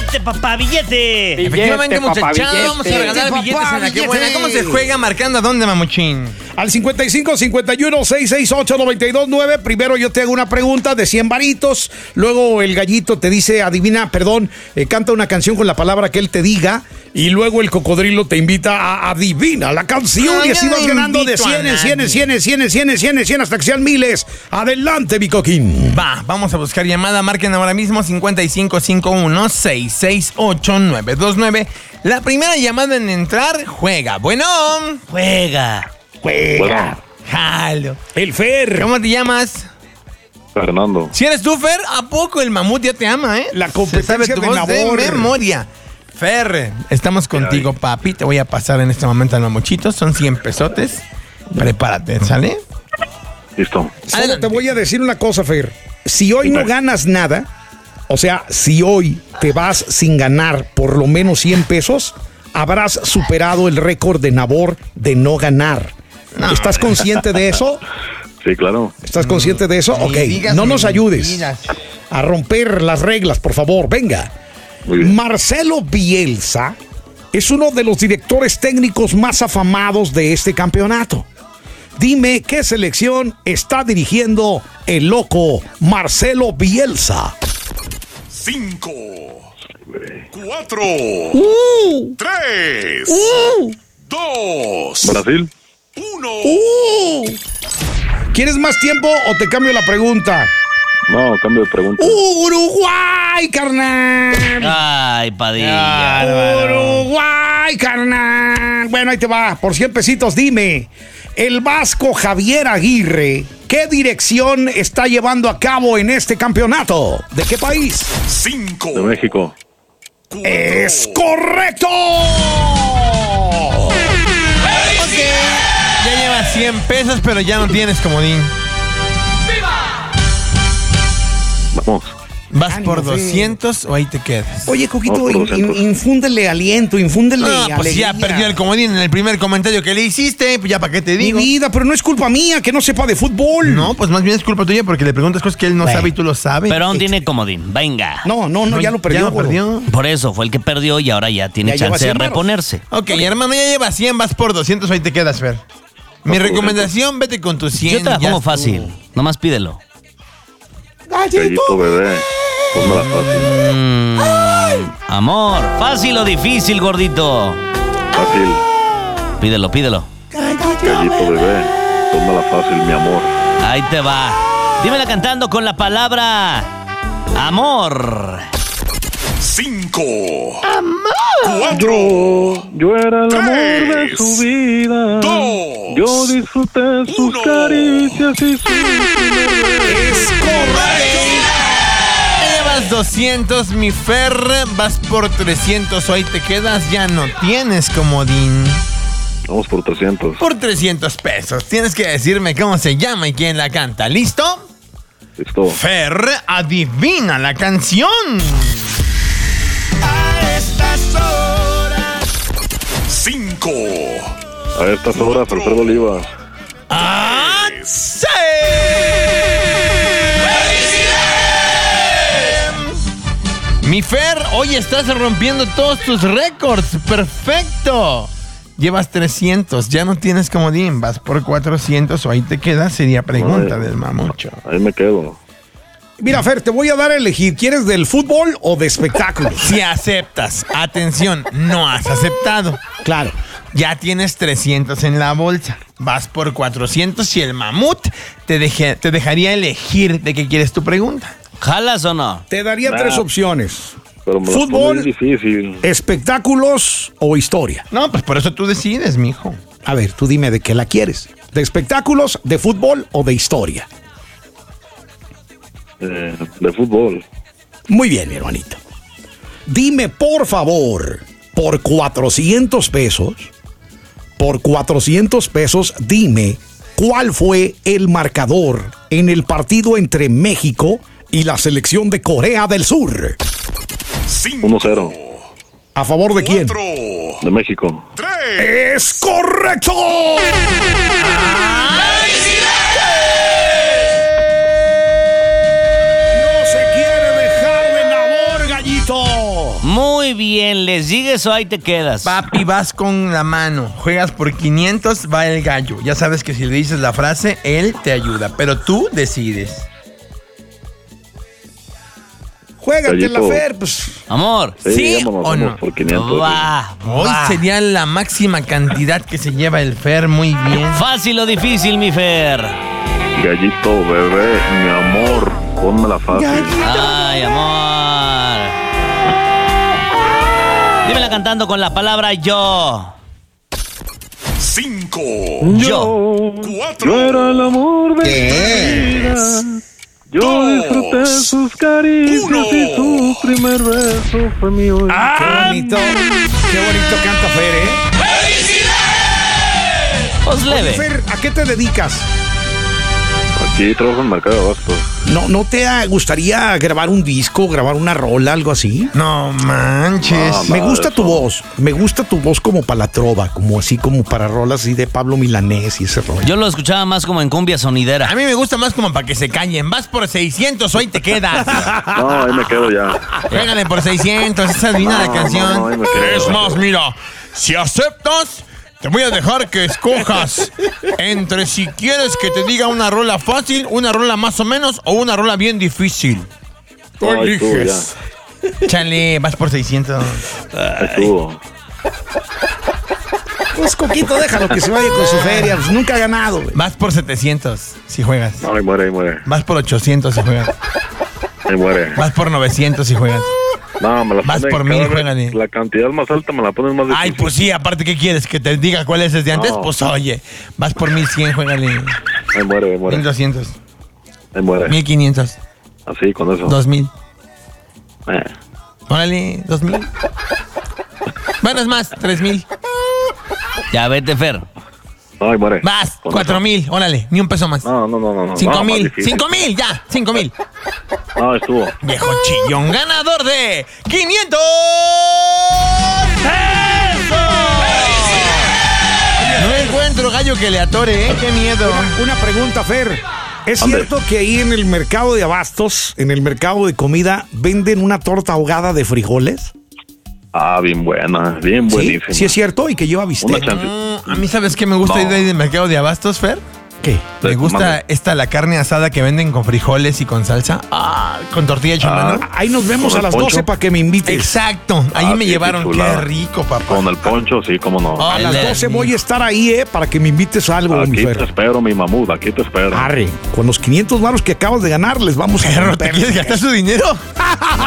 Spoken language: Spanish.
¡Billete, papá, billete! Efectivamente, muchachos, vamos a regalar Papá, billetes en la que buena. billete. ¿Cómo se juega? ¿Marcando a dónde, mamuchín? Al 55-51-668-92.9. Primero yo te hago una pregunta de 100 varitos. Luego el gallito te dice, canta una canción con la palabra que él te diga. Y luego el cocodrilo te invita a adivina la canción. Y así vas ganando de 100 en 100 en 100 en 100 en 100 en 100 en 100 hasta que sean miles. Adelante, mi coquín. Va, vamos a buscar llamada. Marquen ahora mismo 5551-668-929. La primera llamada en entrar, juega. Bueno. Juega. Juega. Jalo. El Fer. ¿Cómo te llamas? Fernando. Si eres tú, Fer, ¿a poco el mamut ya te ama, eh? La Se sabe competencia tu de voz de Nabor. memoria. Fer, estamos contigo, papi. Te voy a pasar en este momento al mamuchito. Son 100 pesotes. Prepárate, ¿sale? Listo. Solo Adelante. te voy a decir una cosa, Fer. Si hoy no ganas nada, o sea, si hoy te vas sin ganar por lo menos 100 pesos, habrás superado el récord de Nabor de no ganar. No, ¿Estás consciente de eso? Sí, claro. ¿Estás consciente de eso? Ok, Ni digas no nos ayudes mentiras. a romper las reglas, por favor. Venga. Muy bien. Marcelo Bielsa es uno de los directores técnicos más afamados de este campeonato. Dime qué selección está dirigiendo el loco Marcelo Bielsa. 5, 4, 3, 2, Brasil. 1. ¿Quieres más tiempo o te cambio la pregunta? No, cambio de pregunta. Uruguay, carnal. Ay, Padilla. Uruguay, carnal. Bueno, ahí te va. Por 100 pesitos, dime. El vasco Javier Aguirre, ¿qué dirección está llevando a cabo en este campeonato? ¿De qué país? 5. De México. ¡Es correcto! Ya llevas 100 pesos, pero ya no tienes comodín. Vamos. ¿Vas Ánimo, por sí. 200 o ahí te quedas? Oye, Coquito, Vamos por 200. infúndele aliento, infúndele Pues ya alegría. perdió el comodín en el primer comentario que le hiciste, pues ya para qué te Mi digo. vida, pero no es culpa mía que no sepa de fútbol. No, pues más bien es culpa tuya porque le preguntas cosas que él no Bueno. sabe y tú lo sabes. Pero aún tiene comodín. Venga. No, ya lo perdió. Ya lo gordo. perdió. Por eso fue el que perdió y ahora ya tiene Ya lleva chance de 100 varos. reponerse. Ok, hermano, ya llevas 100, vas por 200, ahí te quedas, Fer. Mi recomendación, vete con tus 100. Yo te la ya pongo estuvo. fácil. Nomás pídelo. Gallito bebé. Ponme la fácil. Amor, ¿fácil o difícil, gordito? Fácil. Pídelo, pídelo. Gallito bebé. Ponme la fácil, mi amor. Ahí te va. Dímela cantando con la palabra amor. 5, Yo era el amor de 3, su vida. 2, Yo disfruté sus 1. caricias y su... Es correcto. Llevas 200, mi Fer, vas por 300, ahí te quedas, ya no tienes comodín. Vamos por 300. Por 300 pesos, tienes que decirme cómo se llama y quién la canta, ¿listo? Listo. Fer, adivina la canción. 5, A estas horas, Alfredo Olivas. ¡Sí! Mi Fer, hoy estás rompiendo todos tus récords. ¡Perfecto! Llevas 300, ya no tienes comodín. Vas por 400 o ahí te quedas. Sería pregunta Ay. del mamucho. Ahí me quedo. Mira, Fer, te voy a dar a elegir. ¿Quieres del fútbol o de espectáculos? Si aceptas, atención, no has aceptado. Claro. Ya tienes 300 en la bolsa. Vas por 400 y el mamut te dejaría elegir de qué quieres tu pregunta. ¿Jalas o no? Te daría Nah. 3 opciones. Pero me la Fútbol. pone difícil. Espectáculos o historia. No, pues por eso tú decides, mijo. A ver, tú dime de qué la quieres. ¿De espectáculos, de fútbol o de historia? De fútbol. Muy bien, mi hermanito. Dime, por favor, por 400 pesos, dime cuál fue el marcador en el partido entre México y la selección de Corea del Sur. 5, 1-0. ¿A favor de quién? 4, De México. 3. ¡Es correcto! No se quiere dejar de Nabor, gallito. Muy bien, ¿les sigues o ahí te quedas? Papi, vas con la mano. Juegas por 500, va el gallo. Ya sabes que si le dices la frase, él te ayuda. Pero tú decides. Juégate la Gallito. Fer, pues. Amor. ¿Sí vámonos, o no? vamos por 500. Va, Hoy va. sería la máxima cantidad que se lleva el Fer. Muy bien. ¿Fácil o difícil, mi Fer? Gallito, bebé, mi amor, pónmela fácil. Ay, amor. Dímela cantando con la palabra yo. 5, Yo. 4, Yo era el amor de ¿Qué? mi vida. Yo disfruté sus caricias y su primer beso fue mi único. Qué bonito canta Fer, ¿eh? Pues leve. Fer, ¿a qué te dedicas? Aquí trabajo en Mercado de Abastos. ¿No te gustaría grabar un disco, grabar una rola, algo así? No manches. No, Me no, gusta eso. tu voz. Me gusta tu voz como para la trova, como así como para rolas así de Pablo Milanés y ese rollo. Yo lo escuchaba más como en cumbia sonidera. A mí me gusta más como para que se callen. Vas por 600, hoy te quedas. No, ahí me quedo ya. Juégale por 600, esa adivina la No, canción. no, ahí me quedo. Es más, mira, si aceptas, te voy a dejar que escojas entre si quieres que te diga una rola fácil, una rola más o menos o una rola bien difícil. Tú Ay, tú, eliges. Chale, vas por 600. Estuvo. Pues Coquito, déjalo que se vaya con su feria. Pues nunca ha ganado, güey. Vas por 700 si juegas. No, ahí muere, ahí muere. Vas por 800 si juegas. Ahí muere. Vas por 900 si juegas. No, me la Vas ponen por cada 1000, vez. juégale. La cantidad más alta me la ponen más difícil. Ay, pues sí, aparte, ¿qué quieres? ¿Que te diga cuál es desde antes? No. Pues oye, vas por 1100, juégale. Ahí muere, ahí muere. 1200, Ahí muere. 1500, Así, con eso. 2000. Eh. Órale, 2000. Bueno, es más, 3000. Ya vete, Fer. No, ahí muere. Vas, Con 4000, órale, ni un peso más. eso. No. 5000, más difícil. 5000, ya, 5000. No, estuvo. Viejo chillón, ganador de 500 pesos. No encuentro gallo que le atore, qué miedo. Una pregunta, Fer. ¿Es Ande. cierto que ahí en el mercado de abastos, en el mercado de comida, venden una torta ahogada de frijoles? Ah, bien buena, bien ¿Sí? buenísima. ¿Sí es cierto? ¿Y que lleva Una bistec? chance. A mí, ¿sabes qué me gusta No. ir del mercado de abastos, Fer? ¿Qué? Me gusta Mande. la carne asada que venden con frijoles y con salsa. Con tortilla hecha en mano. Ahí nos vemos ¿Con a el las poncho? 12 para que me invites. Exacto, ahí Ah, me sí, llevaron. qué Qué chulada. rico, papá. Con el poncho, sí, cómo no. A las El de- 12 voy a estar ahí, para que me invites a algo, mi Aquí te Fer. espero, mi mamut, aquí te espero. Arre, con los 500 varos que acabas de ganar, les vamos a Perro, ¿te romper. quieres gastar su dinero?